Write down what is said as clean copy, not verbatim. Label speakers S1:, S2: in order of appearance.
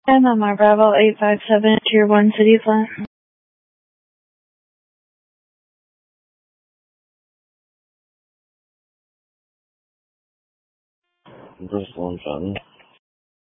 S1: And I'm on Bravo 857, Tier 1 City Flat.
S2: Bristol and Fenton.